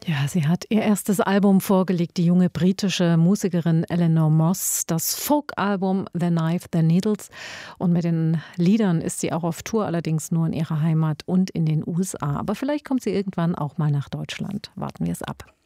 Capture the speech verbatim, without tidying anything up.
Ja, sie hat ihr erstes Album vorgelegt, die junge britische Musikerin Eleanor Moss, das Folk-Album The Knife, The Needles. Und mit den Liedern ist sie auch auf Tour, allerdings nur in ihrer Heimat und in den U S A. Aber vielleicht kommt sie irgendwann auch mal nach Deutschland. Warten wir es ab.